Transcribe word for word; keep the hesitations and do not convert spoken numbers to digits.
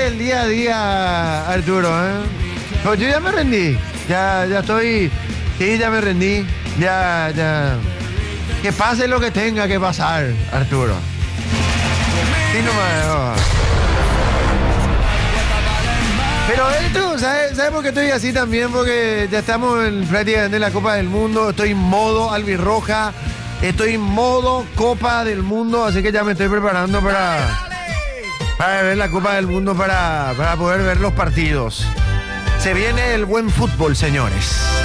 el día a día, Arturo, ¿eh? Pues yo ya me rendí. Ya, ya estoy... Sí, ya me rendí. Ya, ya... Que pase lo que tenga que pasar, Arturo. Sí, nomás. Oh. Pero esto, ¿sabes sabe por qué estoy así también? Porque ya estamos en prácticamente la Copa del Mundo. Estoy en modo albirroja. Estoy en modo Copa del Mundo. Así que ya me estoy preparando para... Para ver la Copa del Mundo, para, para poder ver los partidos. Se viene el buen fútbol, señores.